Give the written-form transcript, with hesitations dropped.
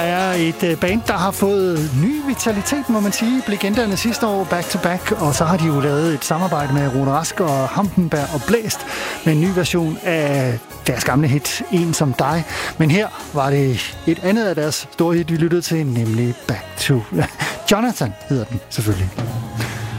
er et band, der har fået ny vitalitet, må man sige. Legenderne sidste år, Back to Back, og så har de jo lavet et samarbejde med Rune Rask og Hampenberg og Blæst med en ny version af deres gamle hit, En som dig. Men her var det et andet af deres store hit, vi lyttede til, nemlig Back to Jonathan hedder den selvfølgelig.